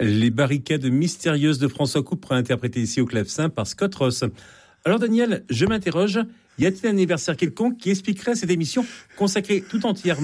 Les barricades mystérieuses de François Coupe, réinterprétées ici au clavecin par Scott Ross. Alors Daniel, je m'interroge, y a-t-il un anniversaire quelconque qui expliquerait cette émission consacrée tout entièrement